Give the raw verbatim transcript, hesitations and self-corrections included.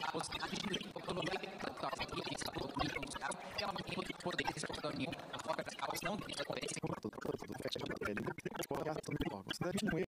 a possibilidade de autonomia capital, que está produzindo nos casos, realmente poder ter essa autonomia, a forma das causas não deixa acontecer. Tudo fecha a pele, pode órgãos, deve não é